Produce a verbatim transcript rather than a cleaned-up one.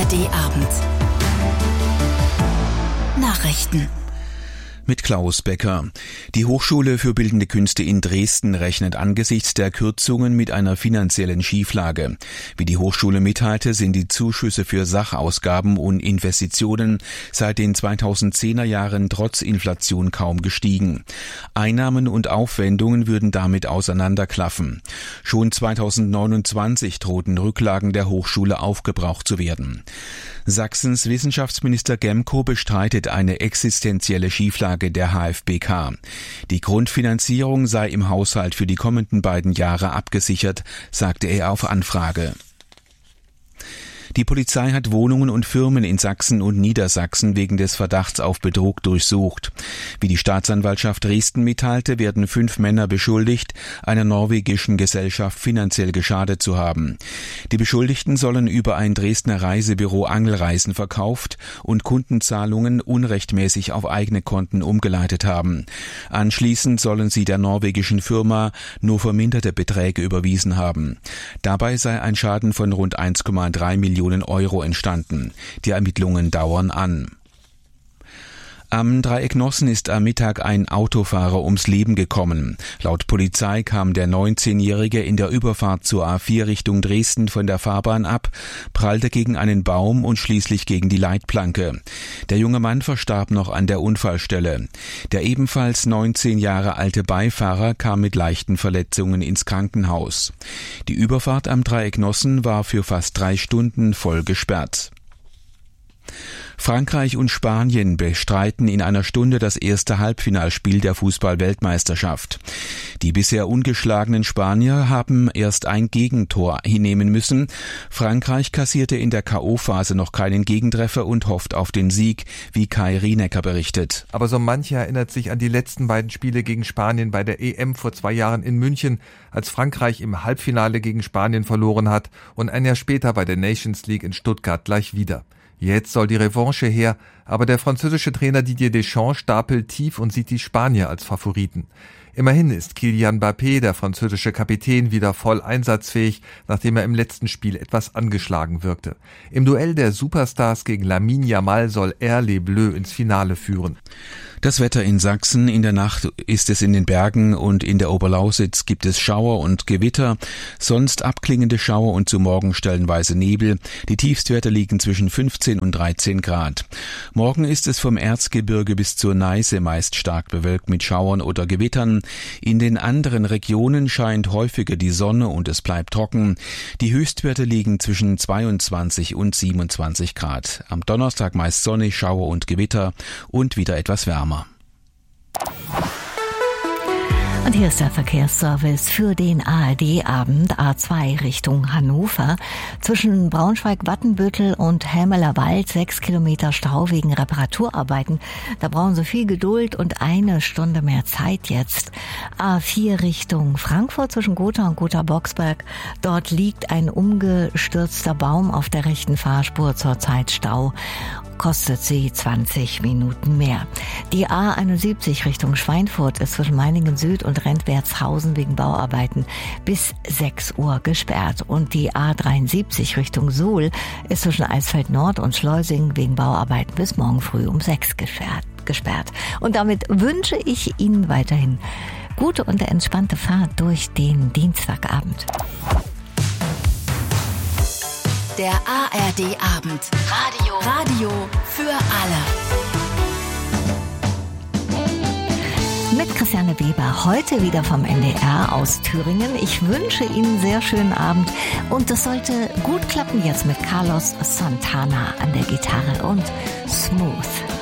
D-Abend. Nachrichten. Mit Klaus Becker. Die Hochschule für Bildende Künste in Dresden rechnet angesichts der Kürzungen mit einer finanziellen Schieflage. Wie die Hochschule mitteilte, sind die Zuschüsse für Sachausgaben und Investitionen seit den zweitausendzehner Jahren trotz Inflation kaum gestiegen. Einnahmen und Aufwendungen würden damit auseinanderklaffen. Schon zweitausendneunundzwanzig drohten Rücklagen der Hochschule aufgebraucht zu werden. Sachsens Wissenschaftsminister Gemko bestreitet eine existenzielle Schieflage der H F B K. Die Grundfinanzierung sei im Haushalt für die kommenden beiden Jahre abgesichert, sagte er auf Anfrage. Die Polizei hat Wohnungen und Firmen in Sachsen und Niedersachsen wegen des Verdachts auf Betrug durchsucht. Wie die Staatsanwaltschaft Dresden mitteilte, werden fünf Männer beschuldigt, einer norwegischen Gesellschaft finanziell geschadet zu haben. Die Beschuldigten sollen über ein Dresdner Reisebüro Angelreisen verkauft und Kundenzahlungen unrechtmäßig auf eigene Konten umgeleitet haben. Anschließend sollen sie der norwegischen Firma nur verminderte Beträge überwiesen haben. Dabei sei ein Schaden von rund eins Komma drei Millionen Euro entstanden. Die Ermittlungen dauern an. Am Dreieck Nossen ist am Mittag ein Autofahrer ums Leben gekommen. Laut Polizei kam der neunzehnjährige in der Überfahrt zur A vier Richtung Dresden von der Fahrbahn ab, prallte gegen einen Baum und schließlich gegen die Leitplanke. Der junge Mann verstarb noch an der Unfallstelle. Der ebenfalls neunzehn Jahre alte Beifahrer kam mit leichten Verletzungen ins Krankenhaus. Die Überfahrt am Dreieck Nossen war für fast drei Stunden voll gesperrt. Frankreich und Spanien bestreiten in einer Stunde das erste Halbfinalspiel der Fußball-Weltmeisterschaft. Die bisher ungeschlagenen Spanier haben erst ein Gegentor hinnehmen müssen. Frankreich kassierte in der K O-Phase noch keinen Gegentreffer und hofft auf den Sieg, wie Kai Rienecker berichtet. Aber so mancher erinnert sich an die letzten beiden Spiele gegen Spanien bei der E M vor zwei Jahren in München, als Frankreich im Halbfinale gegen Spanien verloren hat und ein Jahr später bei der Nations League in Stuttgart gleich wieder. Jetzt soll die Revanche her, aber der französische Trainer Didier Deschamps stapelt tief und sieht die Spanier als Favoriten. Immerhin ist Kylian Mbappé, der französische Kapitän, wieder voll einsatzfähig, nachdem er im letzten Spiel etwas angeschlagen wirkte. Im Duell der Superstars gegen Lamine Yamal soll er Les Bleus ins Finale führen. Das Wetter in Sachsen: In der Nacht ist es in den Bergen und in der Oberlausitz gibt es Schauer und Gewitter, sonst abklingende Schauer und zu morgen stellenweise Nebel. Die Tiefstwerte liegen zwischen fünfzehn und dreizehn Grad. Morgen ist es vom Erzgebirge bis zur Neiße meist stark bewölkt mit Schauern oder Gewittern. In den anderen Regionen scheint häufiger die Sonne und es bleibt trocken. Die Höchstwerte liegen zwischen zweiundzwanzig und siebenundzwanzig Grad. Am Donnerstag meist sonnig, Schauer und Gewitter und wieder etwas wärmer. Und hier ist der Verkehrsservice für den A R D-Abend. A zwei Richtung Hannover. Zwischen Braunschweig-Wattenbüttel und Helmelerwald sechs Kilometer Stau wegen Reparaturarbeiten. Da brauchen Sie viel Geduld und eine Stunde mehr Zeit jetzt. A vier Richtung Frankfurt zwischen Gotha und Gotha-Boxberg. Dort liegt ein umgestürzter Baum auf der rechten Fahrspur, zurzeit Stau. Kostet sie zwanzig Minuten mehr. Die A einundsiebzig Richtung Schweinfurt ist zwischen Meiningen Süd und Rentwertshausen wegen Bauarbeiten bis sechs Uhr gesperrt. Und die A dreiundsiebzig Richtung Suhl ist zwischen Eisfeld Nord und Schleusing wegen Bauarbeiten bis morgen früh um sechs gesperrt. Und damit wünsche ich Ihnen weiterhin gute und entspannte Fahrt durch den Dienstagabend. Der A R D-Abend. Radio. Radio für alle. Mit Christiane Weber, heute wieder vom N D R aus Thüringen. Ich wünsche Ihnen einen sehr schönen Abend und es sollte gut klappen jetzt mit Carlos Santana an der Gitarre und Smooth.